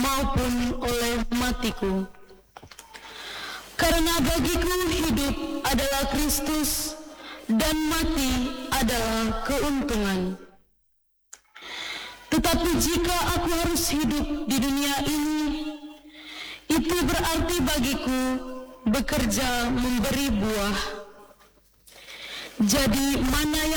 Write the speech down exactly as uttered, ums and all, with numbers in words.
maupun oleh matiku. Karena bagiku hidup adalah Kristus dan mati adalah keuntungan. Tetapi jika aku harus hidup di dunia ini, itu berarti bagiku bekerja memberi buah. Jadi mana yang